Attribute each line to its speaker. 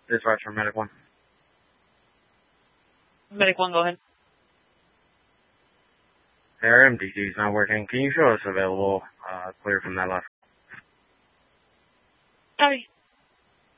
Speaker 1: Dispatch from Medic 1.
Speaker 2: Medic 1, go ahead.
Speaker 1: Their MDD is not working. Can you show us available, clear from that left?
Speaker 2: Sorry.